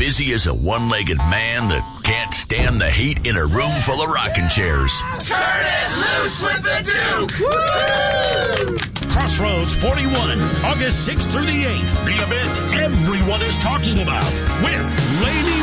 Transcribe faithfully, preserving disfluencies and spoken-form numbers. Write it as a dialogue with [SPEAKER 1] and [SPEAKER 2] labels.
[SPEAKER 1] busy as a one-legged man that can't stand the heat in a room full of rocking chairs.
[SPEAKER 2] Turn it loose with the Duke!
[SPEAKER 3] Woo! Crossroads forty-one, August sixth through the eighth. The event everyone is talking about with Lady